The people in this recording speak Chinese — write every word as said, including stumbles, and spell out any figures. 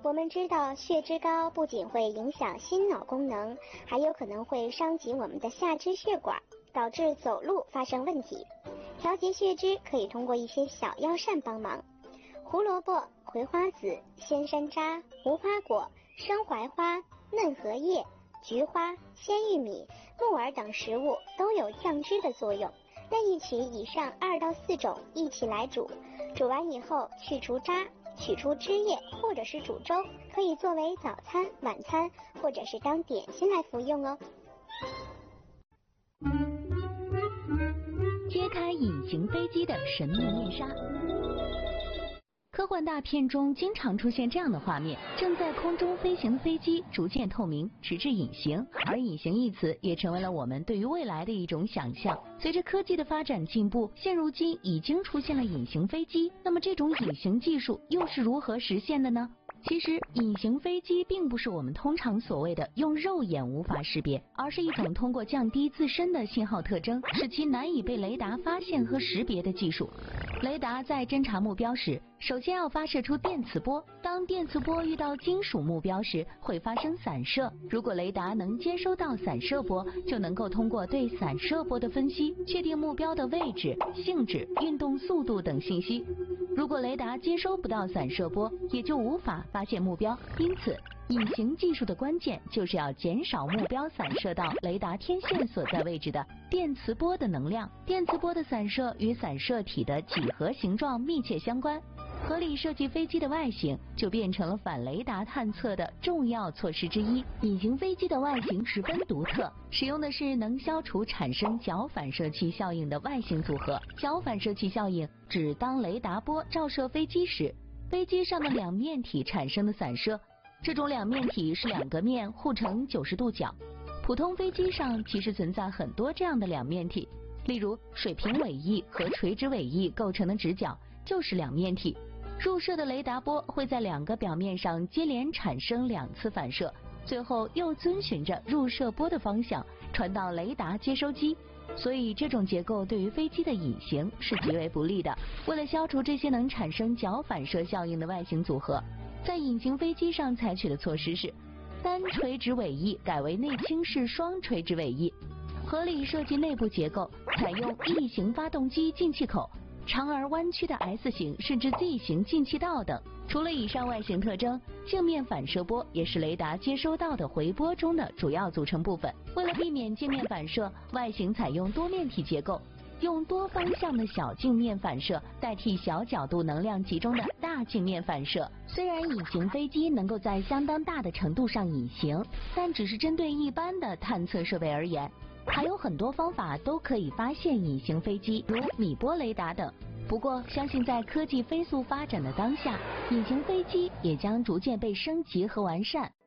我们知道血脂高不仅会影响心脑功能，还有可能会伤及我们的下肢血管，导致走路发生问题。调节血脂可以通过一些小药膳帮忙，胡萝卜、葵花籽、鲜山楂、无花果、生槐花、嫩荷叶、菊花、鲜玉米、木耳等食物都有降脂的作用。那一起以上二到四种一起来煮，煮完以后去除渣，取出汁液，或者是煮粥，可以作为早餐、晚餐，或者是当点心来服用哦。 揭开隐形飞机的神秘面纱。科幻大片中经常出现这样的画面：正在空中飞行的飞机逐渐透明，直至隐形。而隐形一词也成为了我们对于未来的一种想象。随着科技的发展进步，现如今已经出现了隐形飞机。那么这种隐形技术又是如何实现的呢？其实隐形飞机并不是我们通常所谓的用肉眼无法识别，而是一种通过降低自身的信号特征，使其难以被雷达发现和识别的技术。雷达在侦察目标时，首先要发射出电磁波，当电磁波遇到金属目标时，会发生散射。如果雷达能接收到散射波，就能够通过对散射波的分析，确定目标的位置、性质、运动速度等信息。如果雷达接收不到散射波，也就无法发现目标。因此隐形技术的关键就是要减少目标散射到雷达天线所在位置的电磁波的能量。电磁波的散射与散射体的几何形状密切相关，合理设计飞机的外形就变成了反雷达探测的重要措施之一。隐形飞机的外形十分独特，使用的是能消除产生角反射器效应的外形组合。角反射器效应指当雷达波照射飞机时，飞机上的两面体产生的散射。这种两面体是两个面互成九十度角。普通飞机上其实存在很多这样的两面体，例如水平尾翼和垂直尾翼构成的直角就是两面体。入射的雷达波会在两个表面上接连产生两次反射，最后又遵循着入射波的方向传到雷达接收机。所以这种结构对于飞机的隐形是极为不利的。为了消除这些能产生角反射效应的外形组合，在隐形飞机上采取的措施是单垂直尾翼改为内倾式双垂直尾翼，合理设计内部结构，采用 E 型发动机进气口、长而弯曲的 S 型甚至 Z 型进气道等。除了以上外形特征，镜面反射波也是雷达接收到的回波中的主要组成部分。为了避免镜面反射，外形采用多面体结构，用多方向的小镜面反射代替小角度能量集中的大镜面反射。虽然隐形飞机能够在相当大的程度上隐形，但只是针对一般的探测设备而言，还有很多方法都可以发现隐形飞机，如米波雷达等。不过相信在科技飞速发展的当下，隐形飞机也将逐渐被升级和完善。